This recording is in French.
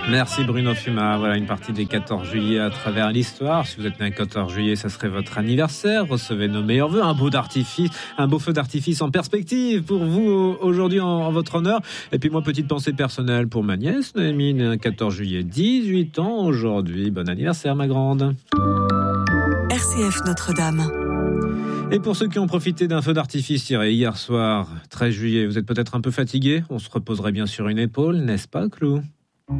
Merci Bruno Fuma. Voilà une partie des 14 juillet à travers l'histoire. Si vous êtes né un 14 juillet, ça serait votre anniversaire. Recevez nos meilleurs vœux. Un beau feu d'artifice en perspective pour vous aujourd'hui en votre honneur. Et puis moi, petite pensée personnelle pour ma nièce, Noémie, née un 14 juillet, 18 ans aujourd'hui. Bon anniversaire, ma grande. RCF Notre-Dame. Et pour ceux qui ont profité d'un feu d'artifice tiré hier soir, 13 juillet, vous êtes peut-être un peu fatigué. On se reposerait bien sur une épaule, n'est-ce pas, Clou ?